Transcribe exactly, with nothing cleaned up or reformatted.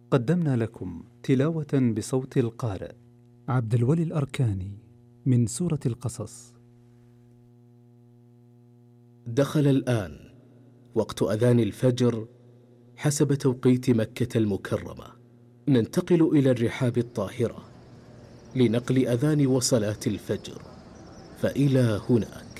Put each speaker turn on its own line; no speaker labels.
قدمنا لكم تلاوة بصوت القارئ عبد الولي الأركاني من سورة القصص.
دخل الآن وقت أذان الفجر حسب توقيت مكة المكرمة. ننتقل إلى الرحاب الطاهرة لنقل أذان وصلاة الفجر، فإلى هناك.